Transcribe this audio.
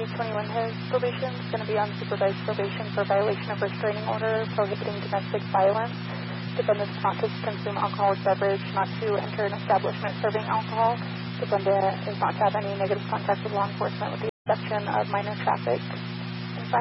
be 21 his probation. Is going to be on supervised probation for violation of restraining order, prohibiting domestic violence. Defendant is not to consume alcoholic beverage, not to enter an establishment serving alcohol. Defendant is not to have any negative contact with law enforcement with the exception of minor traffic